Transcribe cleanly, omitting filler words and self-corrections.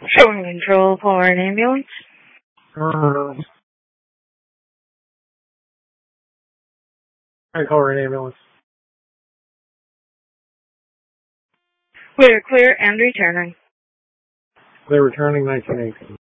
Showing control for an ambulance. I call her an ambulance. We're clear and returning. They're returning 1918.